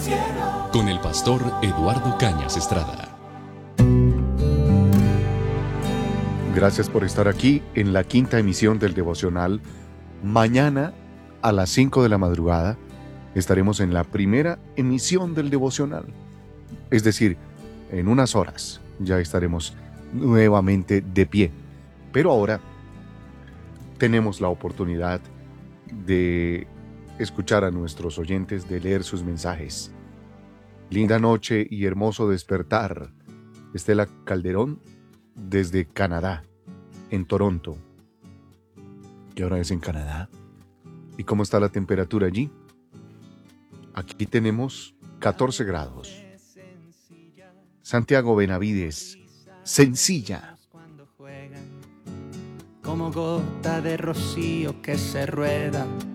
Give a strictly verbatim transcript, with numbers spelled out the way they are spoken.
Con el pastor Eduardo Cañas Estrada. Gracias por estar aquí en la quinta emisión del devocional. Mañana a las cinco de la madrugada estaremos en la primera emisión del devocional. Es decir, en unas horas ya estaremos nuevamente de pie. Pero ahora tenemos la oportunidad de escuchar a nuestros oyentes, de leer sus mensajes. Linda noche y hermoso despertar. Estela Calderón desde Canadá, en Toronto. ¿Qué hora es en Canadá? ¿Y cómo está la temperatura allí? Aquí tenemos catorce grados. Santiago Benavides, sencilla. Como gota de rocío que se rueda